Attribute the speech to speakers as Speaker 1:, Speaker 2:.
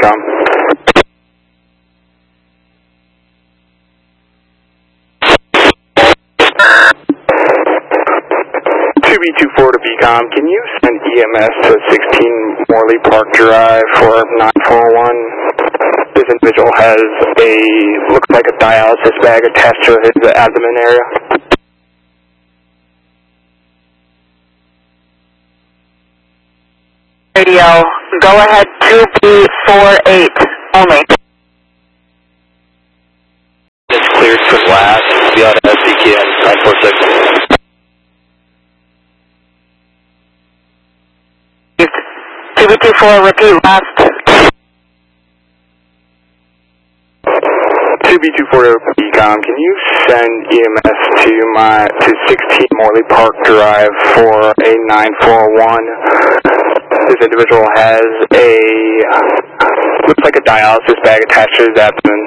Speaker 1: BCOM. 2B24 to BCOM, can you send EMS to 16 Morley Park Drive for 941? This individual has looks like a dialysis bag attached to his abdomen area.
Speaker 2: Radio, go ahead 2B48 only.
Speaker 3: It's cleared for last, beyond SDKN 946.
Speaker 2: 2B24, repeat last.
Speaker 1: 2B24 to BCOM, can you send EMS to 16 Morley Park Drive for a 941? This individual has looks like a dialysis bag attached to his abdomen.